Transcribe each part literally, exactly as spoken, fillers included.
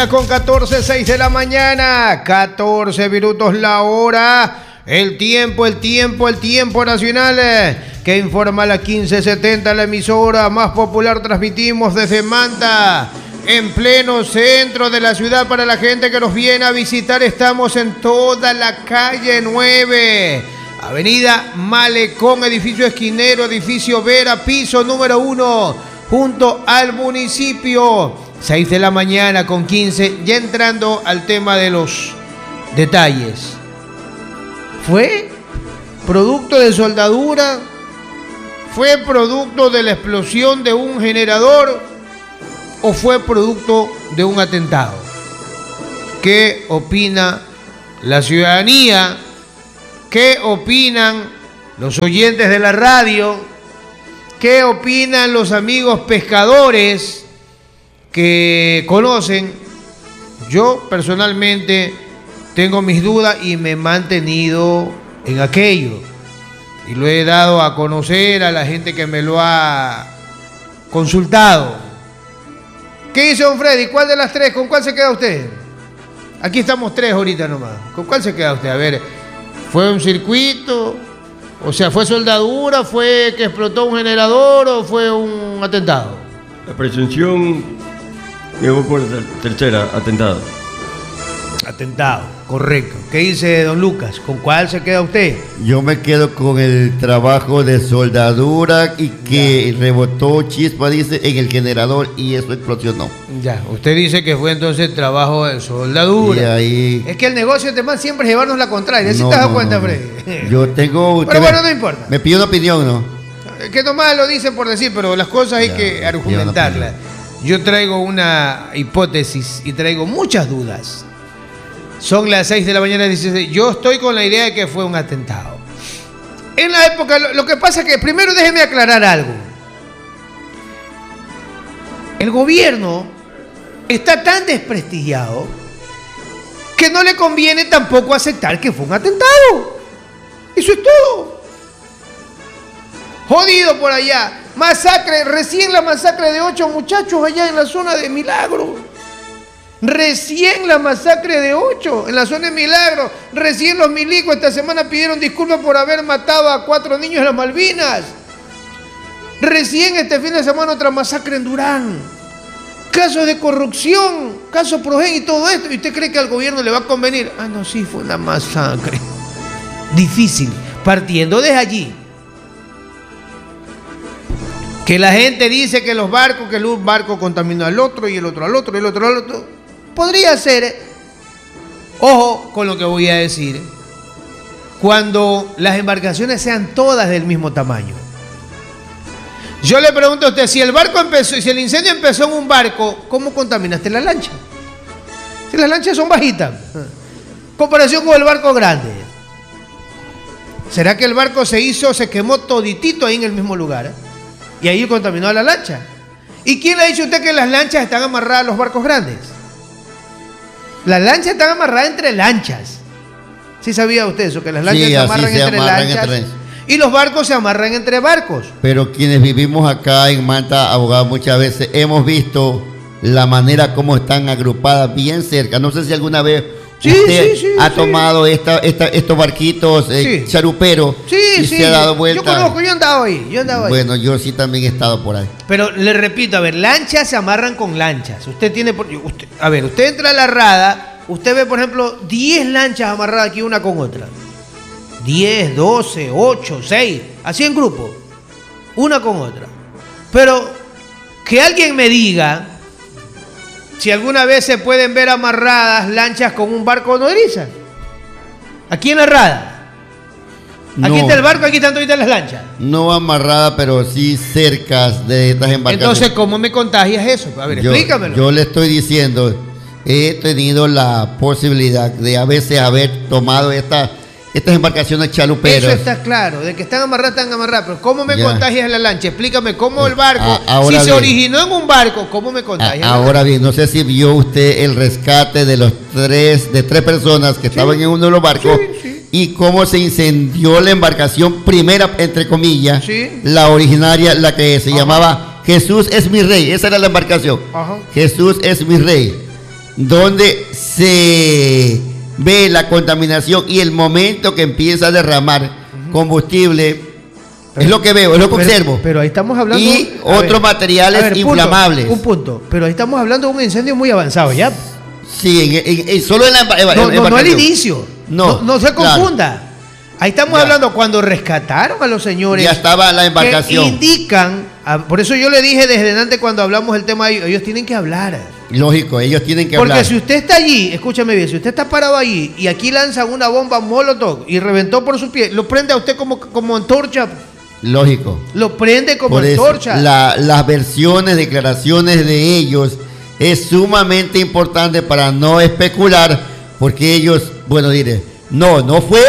Con catorce, seis de la mañana, catorce minutos la hora, el tiempo, el tiempo, el tiempo nacional eh, que informa la quince setenta, la emisora más popular. Transmitimos desde Manta, en pleno centro de la ciudad. Para la gente que nos viene a visitar, estamos en toda la calle nueve, avenida Malecón, edificio Esquinero, edificio Vera, piso número uno, junto al municipio. seis de la mañana con quince, ya entrando al tema de los detalles. ¿Fue producto de soldadura? ¿Fue producto de la explosión de un generador? ¿O fue producto de un atentado? ¿Qué opina la ciudadanía? ¿Qué opinan los oyentes de la radio? ¿Qué opinan los amigos pescadores que conocen? Yo personalmente tengo mis dudas y me he mantenido en aquello, y lo he dado a conocer a la gente que me lo ha consultado. ¿Qué dice don Freddy? ¿Cuál de las tres? ¿Con cuál se queda usted? Aquí estamos tres ahorita nomás. ¿Con cuál se queda usted? A ver, ¿fue un circuito? O sea, ¿fue soldadura? ¿Fue que explotó un generador? ¿O fue un atentado? La presunción llegó por tercera, atentado. Atentado, correcto. ¿Qué dice don Lucas? ¿Con cuál se queda usted? Yo me quedo con el trabajo de soldadura y que ya rebotó chispa, dice, en el generador y eso explosionó. Ya, usted dice que fue entonces el trabajo de soldadura. Y ahí... Es que el negocio de más siempre es llevarnos la contraria. ¿Sí no, te das no, cuenta, no, Freddy? Yo tengo... Pero bueno, me, no importa. Me pidió una opinión, ¿no? Que nomás lo dicen por decir, pero las cosas hay ya, que argumentarlas. Yo traigo una hipótesis y traigo muchas dudas. Son las seis de la mañana, dieciséis. Yo estoy con la idea de que fue un atentado. En la época, lo, lo que pasa es que, primero déjeme aclarar algo. El gobierno está tan desprestigiado que no le conviene tampoco aceptar que fue un atentado. Eso es todo. Jodido por allá. Masacre, recién la masacre de ocho muchachos allá en la zona de Milagro. Recién la masacre de ocho en la zona de Milagro. Recién los milicos esta semana pidieron disculpas por haber matado a cuatro niños en las Malvinas. Recién este fin de semana otra masacre en Durán. Casos de corrupción, casos Progen y todo esto. ¿Y usted cree que al gobierno le va a convenir? Ah, no, sí, fue una masacre. Difícil. Partiendo desde allí. Que la gente dice que los barcos, que un barco contaminó al otro y el otro al otro y el otro al otro. Podría ser, ojo con lo que voy a decir, cuando las embarcaciones sean todas del mismo tamaño. Yo le pregunto a usted, si el barco empezó, si el incendio empezó en un barco, ¿cómo contaminaste la lancha? Si las lanchas son bajitas, comparación con el barco grande. ¿Será que el barco se hizo, se quemó toditito ahí en el mismo lugar? Y ahí contaminó a la lancha. ¿Y quién le ha dicho a usted que las lanchas están amarradas a los barcos grandes? Las lanchas están amarradas entre lanchas. ¿Sí sabía usted eso? Que las lanchas sí, se amarran se entre amarran lanchas. Entre... Y los barcos se amarran entre barcos. Pero quienes vivimos acá en Manta, abogado, muchas veces hemos visto la manera como están agrupadas bien cerca. No sé si alguna vez sí, usted sí, sí, ha sí. tomado esta, esta, estos barquitos eh, sí. charuperos sí, y sí. se ha dado vuelta. Yo conozco, yo he andado ahí, yo he andado ahí. Bueno, yo sí también he estado por ahí. Pero le repito, a ver, lanchas se amarran con lanchas. Usted tiene, por, usted, a ver, usted entra a la rada, usted ve, por ejemplo, diez lanchas amarradas aquí una con otra. diez, doce, ocho, seis, así en grupo, una con otra. Pero que alguien me diga si alguna vez se pueden ver amarradas lanchas con un barco nodriza. Aquí en la rada. Aquí no, está el barco, aquí están todas las lanchas. No amarrada, pero sí cerca de estas embarcaciones. Entonces, ¿cómo me contagias eso? A ver, yo, explícamelo. Yo le estoy diciendo, he tenido la posibilidad de a veces haber tomado esta, estas embarcaciones chaluperas. Eso está claro, de que están amarradas, están amarradas. Pero ¿cómo me ya. contagias la lancha? Explícame cómo el barco, a, ahora si bien, se originó en un barco, ¿cómo me contagias? A, ahora bien, no sé si vio usted el rescate de los tres, de tres personas que sí. estaban en uno de los barcos. Sí, sí. Y cómo se incendió la embarcación primera, entre comillas, sí. la originaria, la que se Ajá. llamaba Jesús es mi rey. Esa era la embarcación. Ajá. Jesús es mi rey. donde se ve la contaminación y el momento que empieza a derramar uh-huh. combustible, pero, es lo que veo, es lo que pero, observo. Pero ahí estamos hablando... Y otros ver, materiales ver, inflamables. Punto, un punto, pero ahí estamos hablando de un incendio muy avanzado, ¿ya? Sí, en, en, en, solo en la... En, no, no, no al inicio, no, no, no se confunda. Claro. Ahí estamos ya. hablando cuando rescataron a los señores. Ya estaba la embarcación. Que indican, por eso yo le dije desde antes cuando hablamos del tema, ellos tienen que hablar. Lógico, ellos tienen que Porque hablar. Porque si usted está allí, escúchame bien, si usted está parado allí y aquí lanzan una bomba molotov y reventó por su pie, lo prende a usted como, como antorcha. Lógico. Lo prende como por antorcha. Eso, la, las versiones, declaraciones de ellos es sumamente importante para no especular, porque ellos, bueno, diré, no, no fue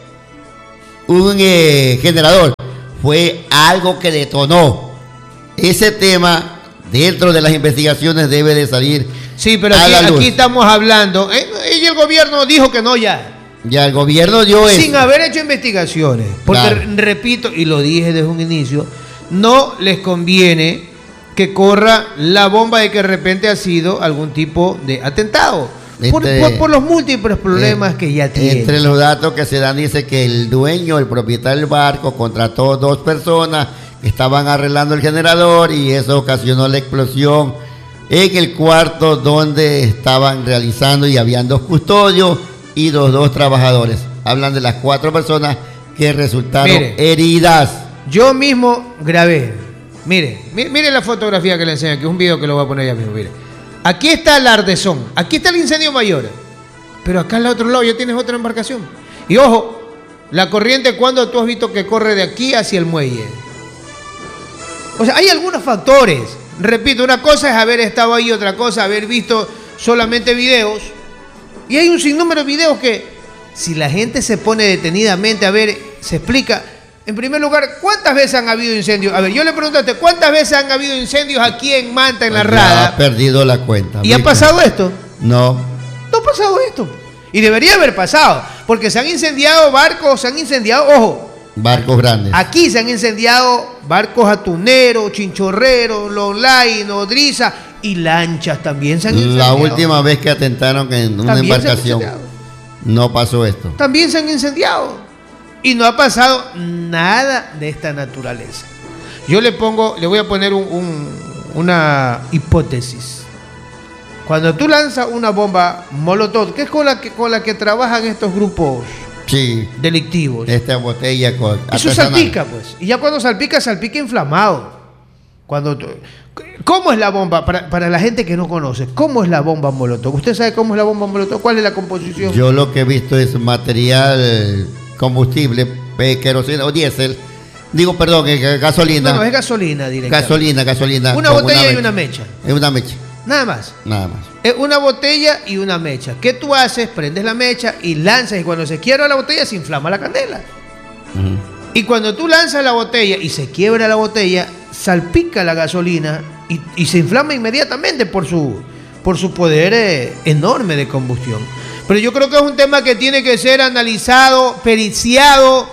un eh, generador, fue algo que detonó. Ese tema dentro de las investigaciones debe de salir. Sí, pero aquí, aquí estamos hablando, eh, y el gobierno dijo que no ya. Ya el gobierno dio eso. Sin haber hecho investigaciones. Porque, claro. repito, y lo dije desde un inicio, no les conviene que corra la bomba de que de repente ha sido algún tipo de atentado. Este, por, por, por los múltiples problemas eh, que ya tiene. Entre los datos que se dan dice que el dueño, el propietario del barco, contrató dos personas que estaban arreglando el generador y eso ocasionó la explosión en el cuarto donde estaban realizando y habían dos custodios y los dos trabajadores. Hablan de las cuatro personas que resultaron mire, heridas. Yo mismo grabé. Mire, mire, mire la fotografía que le enseño, que es un video que lo voy a poner ya mismo. Mire. Aquí está el Ardezón, aquí está el incendio mayor, pero acá al otro lado ya tienes otra embarcación. Y ojo, la corriente, cuando tú has visto que corre de aquí hacia el muelle. O sea, hay algunos factores. Repito, una cosa es haber estado ahí, otra cosa haber visto solamente videos. Y hay un sinnúmero de videos que, si la gente se pone detenidamente a ver, se explica. En primer lugar, ¿cuántas veces han habido incendios? A ver, yo le pregunto a usted, ¿cuántas veces han habido incendios aquí en Manta, en la Rada? Ha perdido la cuenta. ¿Y ha pasado esto? No. No ha pasado esto. Y debería haber pasado, porque se han incendiado barcos, se han incendiado, ojo. Barcos grandes. Aquí se han incendiado barcos atuneros, chinchorreros, lonline, nodriza y lanchas también se han incendiado. La última vez que atentaron en una también embarcación, no pasó esto. También se han incendiado. Y no ha pasado nada de esta naturaleza. Yo le pongo, le voy a poner un, un, una hipótesis. Cuando tú lanzas una bomba molotov, que es con la que, con la que trabajan estos grupos sí, delictivos. Esta botella con eso salpica, pues. Y ya cuando salpica, salpica inflamado. Cuando tú, ¿cómo es la bomba? Para, para la gente que no conoce, ¿cómo es la bomba molotov? ¿Usted sabe cómo es la bomba molotov? ¿Cuál es la composición? Yo lo que he visto es material combustible, queroseno o diésel. Digo, perdón, gasolina. No, no, es gasolina directa. Gasolina, gasolina. Una botella una y una mecha. Es una mecha. Nada más. Nada más. Es una botella y una mecha. ¿Qué tú haces? Prendes la mecha y lanzas, y cuando se quiebra la botella se inflama la candela. Uh-huh. Y cuando tú lanzas la botella y se quiebra la botella, salpica la gasolina y, y se inflama inmediatamente por su, por su poder eh, enorme de combustión. Pero yo creo que es un tema que tiene que ser analizado, periciado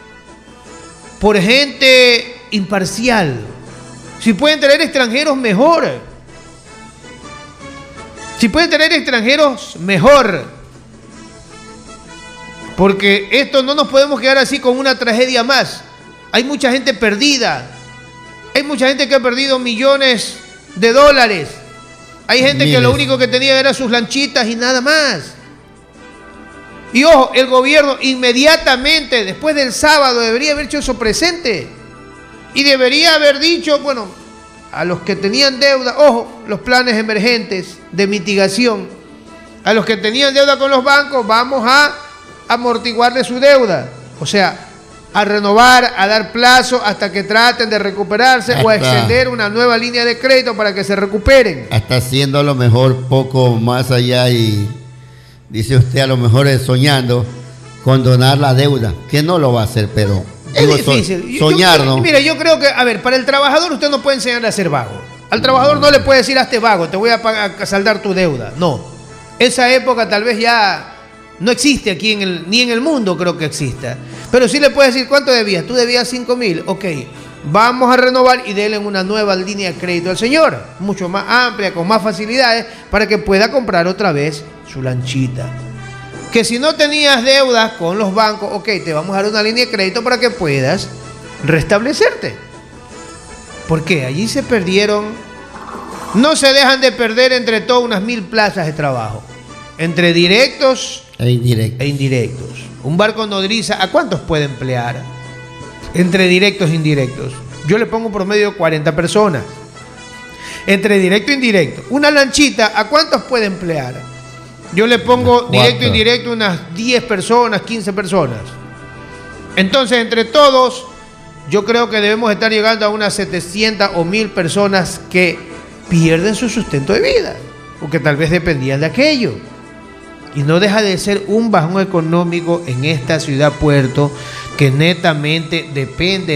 por gente imparcial. Si pueden traer extranjeros, mejor. Si pueden traer extranjeros, mejor. Porque esto no nos podemos quedar así con una tragedia más. Hay mucha gente perdida. Hay mucha gente que ha perdido millones de dólares. Hay gente Miles. que lo único que tenía era sus lanchitas y nada más. Y ojo, el gobierno inmediatamente, después del sábado, debería haber hecho eso presente. Y debería haber dicho, bueno, a los que tenían deuda, ojo, los planes emergentes de mitigación. A los que tenían deuda con los bancos, vamos a amortiguarle su deuda. O sea, a renovar, a dar plazo hasta que traten de recuperarse hasta, o a extender una nueva línea de crédito para que se recuperen. Hasta haciendo a lo mejor poco más allá y... Dice usted, a lo mejor es soñando condonar la deuda, que no lo va a hacer, pero es digo, difícil. Soñar, yo, ¿no? Mira, yo creo que, a ver, para el trabajador usted no puede enseñarle a ser vago. Al trabajador no le puede decir, hazte vago, te voy a, pagar, a saldar tu deuda. No. Esa época tal vez ya no existe aquí, en el, ni en el mundo creo que exista. Pero sí le puede decir, ¿cuánto debías? Tú debías cinco mil. Ok, vamos a renovar y denle una nueva línea de crédito al señor, mucho más amplia, con más facilidades, para que pueda comprar otra vez su lanchita. Que si no tenías deudas con los bancos, ok, te vamos a dar una línea de crédito para que puedas restablecerte. Porque allí se perdieron, no se dejan de perder entre todas unas mil plazas de trabajo, entre directos e indirectos. E indirectos. Un barco nodriza, ¿a cuántos puede emplear? Entre directos e indirectos. Yo le pongo un promedio de cuarenta personas. Entre directo e indirecto. Una lanchita, ¿a cuántos puede emplear? Yo le pongo directo e indirecto unas diez personas, quince personas. Entonces, entre todos, yo creo que debemos estar llegando a unas setecientas o mil personas que pierden su sustento de vida, porque tal vez dependían de aquello. Y no deja de ser un bajón económico en esta ciudad puerto que netamente depende